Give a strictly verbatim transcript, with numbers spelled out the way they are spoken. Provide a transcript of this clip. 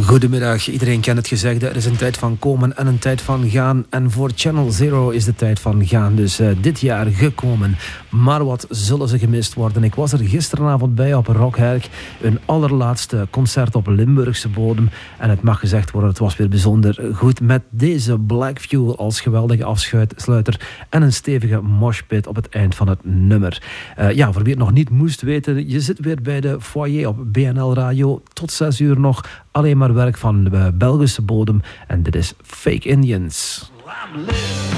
Goedemiddag, iedereen kent het gezegde. Er is een tijd van komen en een tijd van gaan. En voor Channel Zero is de tijd van gaan dus uh, dit jaar gekomen. Maar wat zullen ze gemist worden? Ik was er gisteravond bij op Rockherk. Een allerlaatste concert op Limburgse bodem. En het mag gezegd worden, het was weer bijzonder goed. Met deze Black Fuel als geweldige afsluiter. En een stevige moshpit op het eind van het nummer. Uh, ja, voor wie het nog niet moest weten. Je zit weer bij de foyer op B N L Radio. Tot zes uur nog. Alleen maar werk van de Belgische bodem. En dit is Fake Indians.